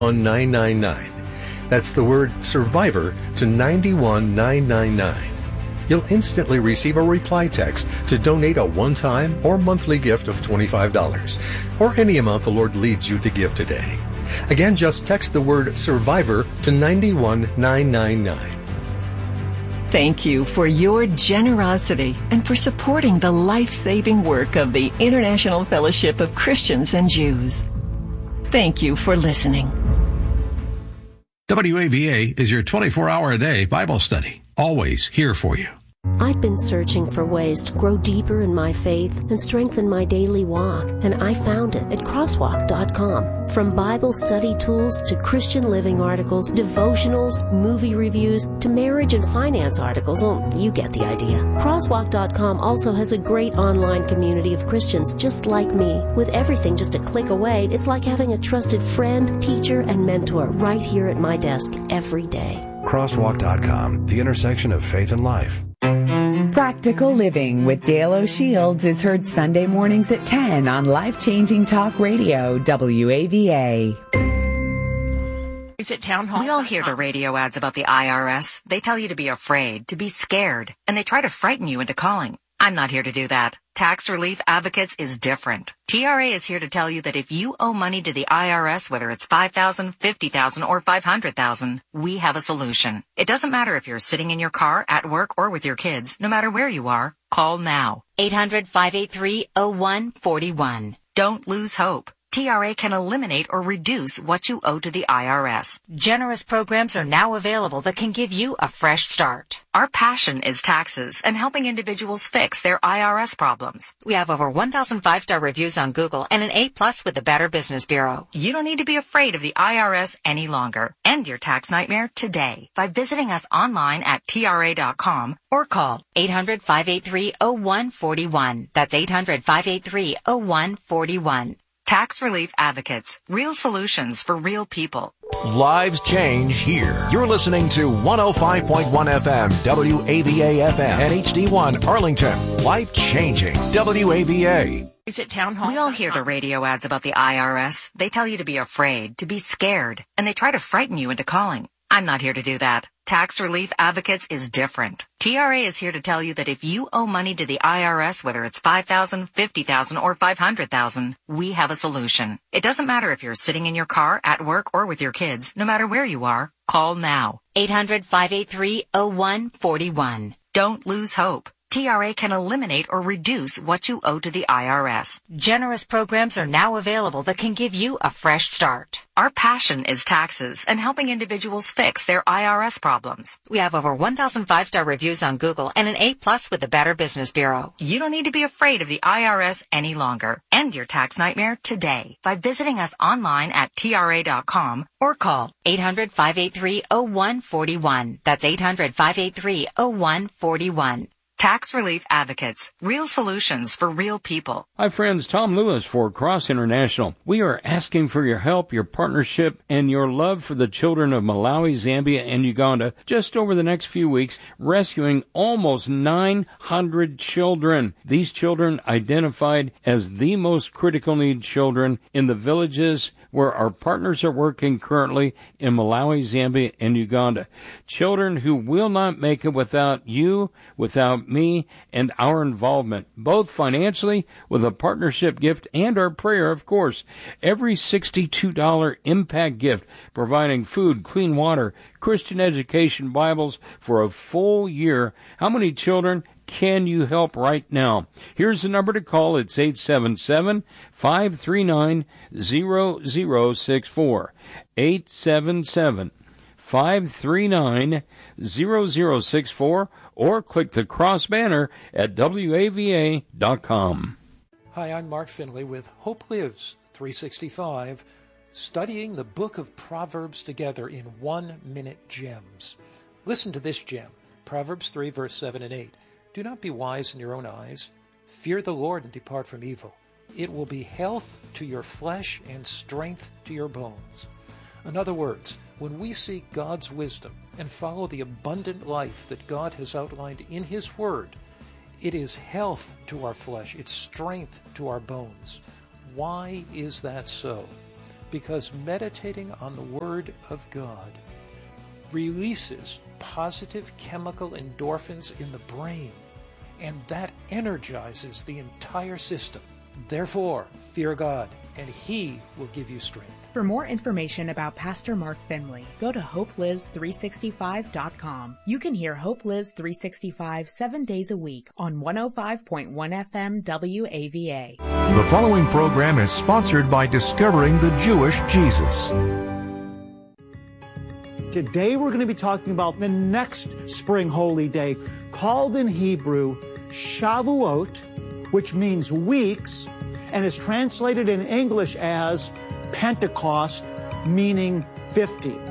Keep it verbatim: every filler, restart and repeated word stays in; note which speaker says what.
Speaker 1: nine nine nine. That's the word survivor to nine one nine nine nine. You'll instantly receive a reply text to donate a one-time or monthly gift of twenty-five dollars, or any amount the Lord leads you to give today. Again, just text the word survivor to nine one nine nine nine.
Speaker 2: Thank you for your generosity and for supporting the life-saving work of the International Fellowship of Christians and Jews. Thank you for listening.
Speaker 3: W A V A is your twenty-four hour a day Bible study, always here for you.
Speaker 4: I've been searching for ways to grow deeper in my faith and strengthen my daily walk, and I found it at crosswalk dot com. From Bible study tools to Christian living articles, devotionals, movie reviews, to marriage and finance articles, well, you get the idea. crosswalk dot com also has a great online community of Christians just like me. With everything just a click away, it's like having a trusted friend, teacher, and mentor right here at my desk every day.
Speaker 5: crosswalk dot com, the intersection of faith and life.
Speaker 6: Practical Living with Dale O'Shields is heard Sunday mornings at ten on Life-Changing Talk Radio, W A V A.
Speaker 7: Is it town hall?
Speaker 8: We all hear the radio ads about the I R S. They tell you to be afraid, to be scared, and they try to frighten you into calling. I'm not here to do that. Tax Relief Advocates is different. T R A is here to tell you that if you owe money to the I R S, whether it's five thousand dollars, fifty thousand dollars, or five hundred thousand dollars, we have a solution. It doesn't matter if you're sitting in your car, at work, or with your kids. No matter where you are, call now. eight hundred, five eight three, oh one four one. Don't lose hope. T R A can eliminate or reduce what you owe to the I R S. Generous programs are now available that can give you a fresh start. Our passion is taxes and helping individuals fix their I R S problems. We have over one thousand five-star reviews on Google and an A plus with the Better Business Bureau. You don't need to be afraid of the I R S any longer. End your tax nightmare today by visiting us online at T R A dot com or call eight hundred, five eight three, oh one four one. That's eight hundred, five eight three, oh one four one. Tax Relief Advocates. Real solutions for real people.
Speaker 9: Lives change here. You're listening to one oh five point one F M, W A V A F M, and H D one Arlington. Life changing. W A V A.
Speaker 7: Is it town hall?
Speaker 8: We all hear the radio ads about the I R S. They tell you to be afraid, to be scared, and they try to frighten you into calling. I'm not here to do that. Tax Relief Advocates is different. T R A is here to tell you that if you owe money to the I R S, whether it's five thousand dollars, fifty thousand dollars, or five hundred thousand dollars, we have a solution. It doesn't matter if you're sitting in your car, at work, or with your kids. No matter where you are, call now. eight hundred, five eight three, oh one four one. Don't lose hope. T R A can eliminate or reduce what you owe to the I R S. Generous programs are now available that can give you a fresh start. Our passion is taxes and helping individuals fix their I R S problems. We have over one thousand five-star reviews on Google and an A plus with the Better Business Bureau. You don't need to be afraid of the I R S any longer. End your tax nightmare today by visiting us online at T R A dot com or call eight hundred, five eight three, oh one four one. That's eight hundred, five eight three, oh one four one. Tax Relief Advocates. Real solutions for real people.
Speaker 10: Hi friends, Tom Lewis for Cross International. We are asking for your help, your partnership, and your love for the children of Malawi, Zambia, and Uganda just over the next few weeks, rescuing almost nine hundred children. These children identified as the most critical need children in the villages where our partners are working currently in Malawi, Zambia, and Uganda. Children who will not make it without you, without me, and our involvement, both financially with a partnership gift and our prayer, of course. Every sixty-two dollars impact gift, providing food, clean water, Christian education, Bibles for a full year. How many children can you help right now? Here's the number to call. It's eight seven seven, five three nine, zero zero six four. eight seven seven, five three nine, zero zero six four, or click the cross banner at W A V A dot com.
Speaker 11: Hi, I'm Mark Finley with Hope Lives three sixty-five, studying the book of Proverbs together in one-minute gems. Listen to this gem, Proverbs three, verse seven and eight. Do not be wise in your own eyes. Fear the Lord and depart from evil. It will be health to your flesh and strength to your bones. In other words, when we seek God's wisdom and follow the abundant life that God has outlined in His Word, it is health to our flesh, it's strength to our bones. Why is that so? because meditating on the Word of God releases positive chemical endorphins in the brain, and that energizes the entire system. Therefore, fear God, and He will give you strength.
Speaker 12: For more information about Pastor Mark Finley, go to hope lives three sixty-five dot com. You can hear Hope Lives three sixty-five seven days a week on one oh five point one F M W A V A.
Speaker 9: The following program is sponsored by Discovering the Jewish Jesus.
Speaker 13: Today we're going to be talking about the next spring holy day, called in Hebrew Shavuot, which means weeks, and is translated in English as Pentecost, meaning fifty.